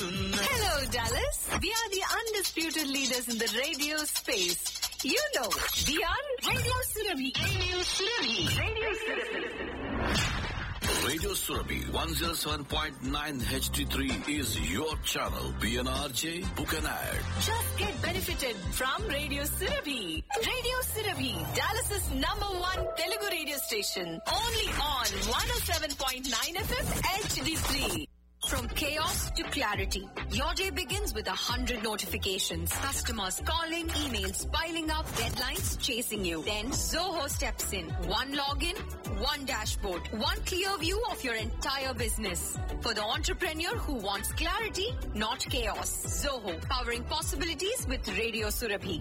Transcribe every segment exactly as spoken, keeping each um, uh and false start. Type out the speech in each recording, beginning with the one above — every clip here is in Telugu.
Hello, Dallas. We are the undisputed leaders in the radio space. You know, we are Radio Surabhi. Radio Surabhi. Radio Surabhi. Radio Surabhi one oh seven point nine H D three is your channel. P N R J, book an ad. Just get benefited from Radio Surabhi. Radio Surabhi, Dallas's number one Telugu radio station. Only on one oh seven point nine F M H D three. From chaos to clarity, your day begins with a hundred notifications. Customers calling, emails piling up, deadlines chasing you. Then Zoho steps in. One login, one dashboard, one clear view of your entire business. For the entrepreneur who wants clarity, not chaos. Zoho, powering possibilities with Radio Surabhi.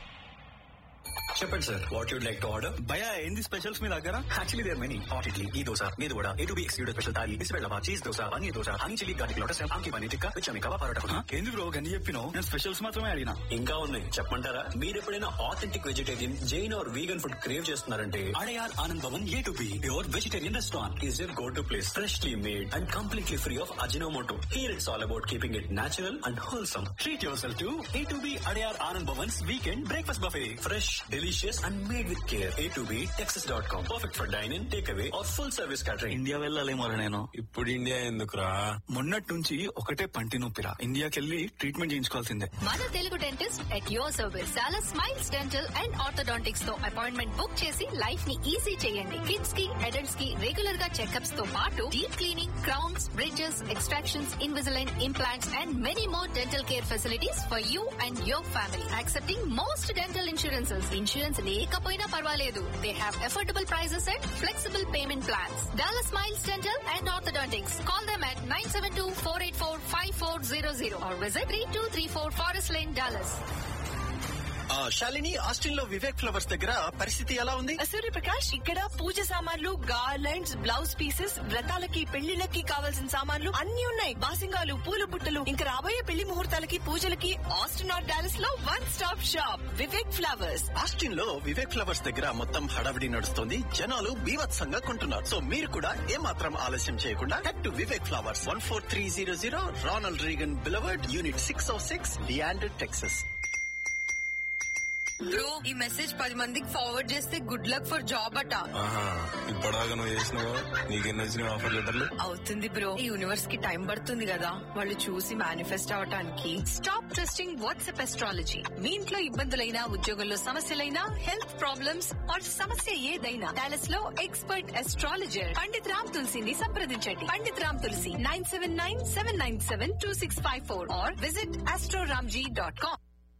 చెప్పండి sir, what you'd like to order? భయ ఏంది స్పెషల్స్ మీ దగ్గర? Actually there many. Hot idli, ఈ దోశ, మీరు కూడా A to be excluded special thali, బిస్బెల్లవా, cheese dosa, paneer dosa, honey chilli garlic lotus, ఆమ్కి paneer tikka, విచమి kebab parotta. ఏంది బ్రో గన్ని చెప్పినావు? నేను స్పెషల్స్ మాత్రమే అడిగినా. ఇంకా ఉన్నాయి చెప్పమంటారా? మీరు ఎప్పుడైనా authentic vegetarian, Jain are vegan food crave చేస్తున్నారంటే Adyar Anand Bhavan A to be pure vegetarian restaurant is your go to place. Freshly made and completely free of Ajinomoto. Here it's all about keeping it natural and wholesome. Treat your self to A to be Adyar Anand Bhavan's weekend breakfast buffet. Fresh, delicious and made with care. A to B Texas dot com. Perfect for dine-in, takeaway or full service catering. India వెళ్ళాలేమో నేను. ఇప్పుడు ఇండియా ఎందుకురా? మొన్నటి నుంచి ఒకటే పంటి నొప్పిరా. ఇండియాకి వెళ్ళి ట్రీట్మెంట్ చేయించుకోవాల్సిందే. మన Telugu dentist at your service. Dallas smiles dental and orthodontics తో అపాయింట్మెంట్ బుక్ చేసి లైఫ్ ని ఈజీ చేయండి. కిడ్స్ కి, అడల్ట్స్ కి రెగ్యులర్ గా చెకప్స్ తో పాటు deep cleaning, crowns, bridges, extractions, Invisalign implants and many more dental care facilities for you and your family. Accepting most dental insurances. Insurance లేకపోయినా పర్వాలేదు. They have affordable prices and flexible payment plans. Dallas Smiles Dental and Orthodontics. Call them at nine seven two, four eight four, five four zero zero or visit three two three four Forest Lane, Dallas. Shalini, Austin లో వివేక్ ఫ్లవర్స్ దగ్గర పరిస్థితి ఎలా ఉంది? సూర్యప్రకాష్, ఇక్కడ పూజ సామాన్లు, గార్లెండ్స్, బ్లౌజ్ పీసెస్, వ్రతాలకి, పెళ్లిళ్ళకి కావాల్సిన సామాన్లు అన్ని ఉన్నాయి. బాసింగాలు, పూల బుట్టలు, ఇంకా రాబోయే పెళ్లి ముహూర్తాలకి, పూజలకి ఆస్టిన్ ఆర్ డాలస్ లో one stop shop Vivek flowers. Austin లో వివేక్ ఫ్లవర్స్ దగ్గర మొత్తం హడావిడి నడుస్తుంది. జనాలు బీభత్సంగా కొంటున్నారు. సో మీరు కూడా ఏమాత్రం ఆలస్యం చేయకుండా head to Vivek flowers, one four three zero zero Ronald Reagan beloved, unit six oh six, Leander, Texas. Bro, ఈ మెసేజ్ పది మందికి ఫార్వర్డ్ చేస్తే గుడ్ లక్ ఫర్ జాబ్ అట. ఇప్పటిదాకా నువ్వు చేసినావు, నీకెన్ని వచ్చినాయి ఆఫర్ లెటర్లు? అవుతుంది బ్రో, ఈ యూనివర్స్ కి టైం పడుతుంది కదా వాళ్ళు చూసి మేనిఫెస్ట్ అవటానికి. Stop trusting WhatsApp astrology. మీ ఇంట్లో ఇబ్బందులైనా, ఉద్యోగంలో సమస్యలైనా, హెల్త్ ప్రాబ్లమ్స్ ఆర్ సమస్య ఏదైనా, డాలస్ లో ఎక్స్పర్ట్ ఎస్ట్రాలజర్ పండిత్ రామ్ తులసిని సంప్రదించండి. పండిత్ రామ్ తులసి nine seven nine seven nine seven two six five four are visit Astroramji dot com.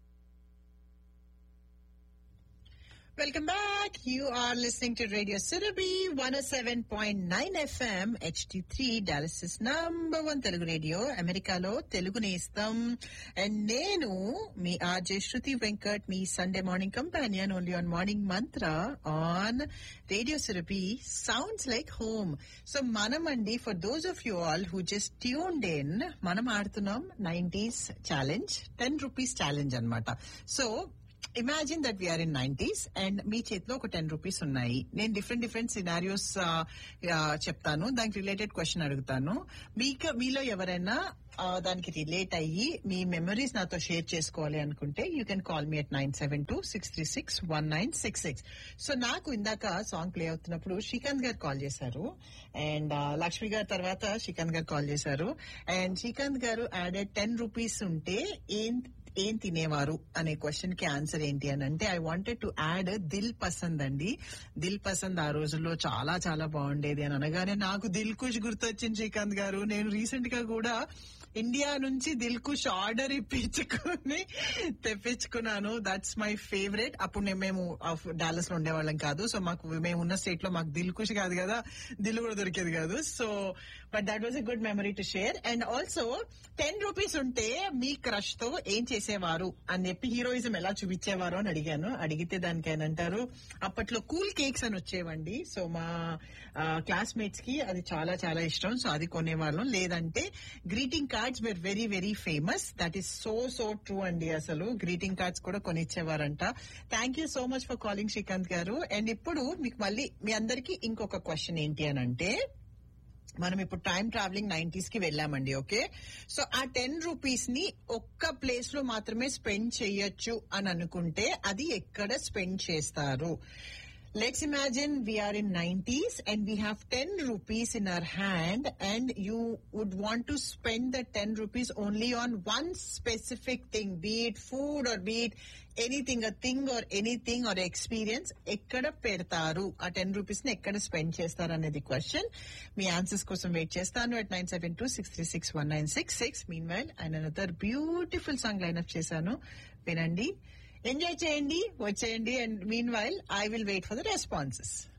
Welcome back. You are listening to Radio Surabhi one oh seven point nine F M H D three, Dallas's number one Telugu radio. Americalo Telugu Nestam. And nenu me R J Shruti Venkat, me Sunday morning companion only on Morning Mantra on Radio Surabhi. Sounds like home. So manamandi, for those of you all who just tuned in, manam aartunam nineties challenge, ten rupees challenge anamata. So imagine that we are in nineties and మీ చేతిలో ఒక టెన్ రూపీస్ ఉన్నాయి. నేను డిఫరెంట్ డిఫరెంట్ సినారియోస్ చెప్తాను, దానికి రిలేటెడ్ క్వశ్చన్ అడుగుతాను. మీకు మీలో ఎవరైనా దానికి రిలేట్ అయ్యి మీ మెమరీస్ నాతో షేర్ చేసుకోవాలి అనుకుంటే you can call me at nine seven two six three six one nine six six. So నాకు ఇందాక సాంగ్ ప్లే అవుతున్నప్పుడు శ్రీకాంత్ గారు కాల్ చేశారు అండ్ లక్ష్మి గారి తర్వాత శ్రీకాంత్ గారు కాల్ చేశారు అండ్ శ్రీకాంత్ గారు యాడెడ్ టెన్ రూపీస్ ఉంటే ఏం ఏం తినేవారు అనే క్వశ్చన్ కి ఆన్సర్ ఏంటి అని అంటే I wanted to add Dil Pasand అండి. దిల్ పసంద్ ఆ రోజుల్లో చాలా చాలా బాగుండేది అని అనగానే నాకు దిల్ కుష్ గుర్తొచ్చింది శ్రీకాంత్ గారు. నేను రీసెంట్ గా కూడా ఇండియా నుంచి దిల్ కుష్ ఆర్డర్ ఇప్పించుకుని తెప్పించుకున్నాను. That's my favourite. అప్పుడు మేము డాలస్ లో ఉండేవాళ్ళం కాదు. సో మాకు మేము ఉన్న స్టేట్ లో మాకు దిల్ కుష్ కాదు కదా, దిల్ కూడా దొరికేది కాదు. So but that was a good memory to share. And also ten rupees ఉంటే మీ క్రష్ తో ఏం చేసేవారు అని చెప్పి హీరోయిజం ఎలా చూపించేవారు అని అడిగాను. అడిగితే దానికి ఆయన అంటారు అప్పట్లో కూల్ కేక్స్ అని వచ్చేవండి. సో మా క్లాస్మేట్స్ కి అది చాలా చాలా ఇష్టం. సో అది కొనేవాళ్ళం. లేదంటే greeting cards wear very very famous. That is so so true అండి. అసలు గ్రీటింగ్ కార్డ్స్ కూడా కొనిచ్చేవారంట. Thank you so much for calling Srikanth గారు. అండ్ ఇప్పుడు మీకు మళ్ళీ మీ అందరికి ఇంకొక క్వశ్చన్ ఏంటి అని అంటే మనం ఇప్పుడు టైం ట్రావెలింగ్ నైన్టీస్ కి వెళ్ళామండి. ఓకే, సో ఆ టెన్ రూపీస్ ని ఒక్క ప్లేస్ లో మాత్రమే స్పెండ్ చేయొచ్చు అని అనుకుంటే అది ఎక్కడ స్పెండ్ చేస్తారు? Let's imagine we are in nineties and we have ten rupees in our hand and you would want to spend the ten rupees only on one specific thing, be it food or be it anything, a thing or anything or experience. ekkada pedtaru aa ten rupees ni ekkada spend chestaru anedi question. Me answers కోసం వెయిట్ చేస్తాను at nine seven two six three six one nine six six. meanwhile and another beautiful song line up చేశాను, వినండి, ఎంజాయ్ చేయండి, వచ్చేయండి. And mean while I will wait for the responses.